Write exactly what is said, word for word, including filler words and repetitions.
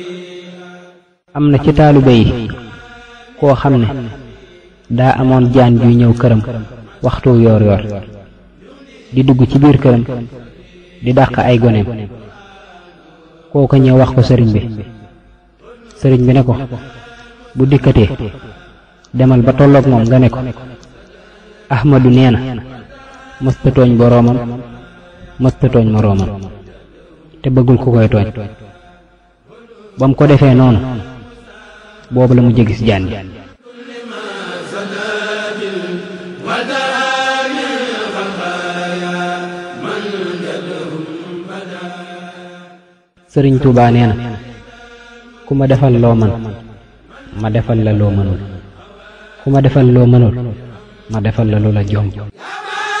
am na ci taalibe yi koo xam ne daa amoon jaan juy ñëw këram waxtu yoor yoor di dugg ci biir këram di dàq ay goneem. kooka ñëw wax ko sëriñ bi sëriñ bi ne ko bu dikkatee demal ba tolloog moom nga ne ko Ahmadu nee na mësta tooñ boroomam mësta tooñ moroomam te bëggul ku koy tooñ. ba mu ko defee noonu boobu la mu jégis jaan ji. sëriñ Tuubaa nee na ku ma defal loo man ma defal la loo mënul ku ma defal loo mënul ma defal la lu la jom.